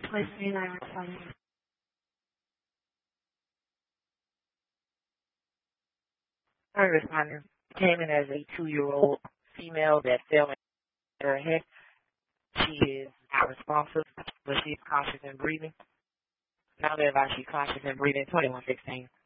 29 responding. Her respondent came in as a 2-year-old female that fell in her head. She is not responsive, but she's conscious and breathing. Now that she's conscious and breathing, 2116.